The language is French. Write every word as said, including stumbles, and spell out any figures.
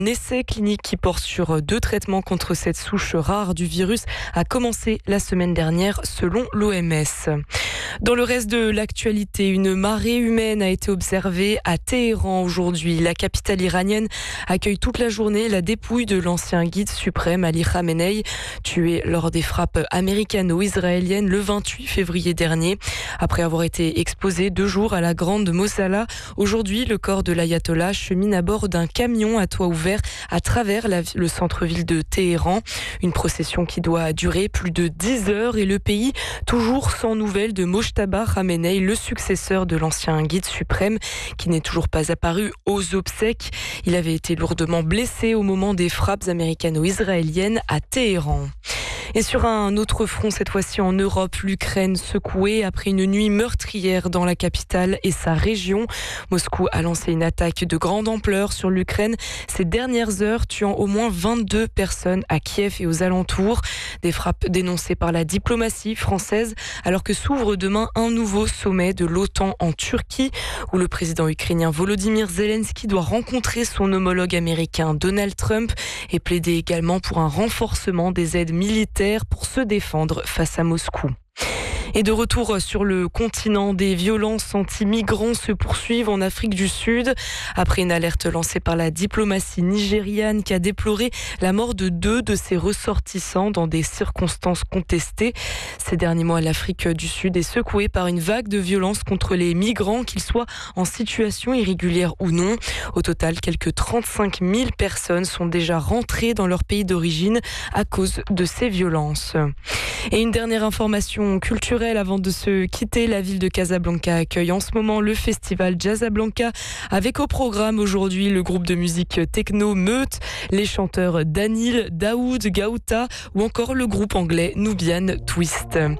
Un essai clinique qui porte sur deux traitements contre cette souche rare du virus a commencé la semaine dernière selon l'O M S. Dans le reste de l'actualité, une marée humaine a été observée à Téhéran aujourd'hui. La capitale iranienne accueille toute la journée la dépouille de l'ancien guide suprême Ali Khamenei, tué lors des frappes américano-israéliennes le vingt-huit février dernier. Après avoir été exposé deux jours à la grande Mosala, aujourd'hui le corps de l'ayatollah chemine à bord d'un camion à toit ouvert à travers la, le centre-ville de Téhéran. Une procession qui doit durer plus de dix heures et le pays toujours sans nouvelles de Mojtaba Khamenei, le successeur de l'ancien guide suprême, qui n'est toujours pas apparu aux obsèques. Il avait été lourdement blessé au moment des frappes américano-israéliennes à Téhéran. Et sur un autre front, cette fois-ci en Europe, l'Ukraine secouée après une nuit meurtrière dans la capitale et sa région. Moscou a lancé une attaque de grande ampleur sur l'Ukraine ces dernières heures, tuant au moins vingt-deux personnes à Kiev et aux alentours. Des frappes dénoncées par la diplomatie française, alors que s'ouvre demain un nouveau sommet de l'OTAN en Turquie, où le président ukrainien Volodymyr Zelensky doit rencontrer son homologue américain Donald Trump et plaider également pour un renforcement des aides militaires pour se défendre face à Moscou. Et de retour sur le continent, des violences anti-migrants se poursuivent en Afrique du Sud. Après une alerte lancée par la diplomatie nigériane qui a déploré la mort de deux de ses ressortissants dans des circonstances contestées. Ces derniers mois, l'Afrique du Sud est secouée par une vague de violences contre les migrants, qu'ils soient en situation irrégulière ou non. Au total, quelques trente-cinq mille personnes sont déjà rentrées dans leur pays d'origine à cause de ces violences. Et une dernière information culturelle avant de se quitter, la ville de Casablanca accueille en ce moment le festival Jazzablanca avec au programme aujourd'hui le groupe de musique techno Meute, les chanteurs Danil, Daoud, Gaouta ou encore le groupe anglais Nubian Twist.